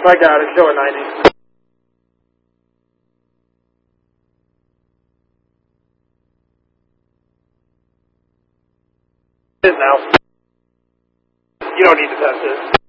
Yep, I got it. Showing 90. It is now. You don't need to test it.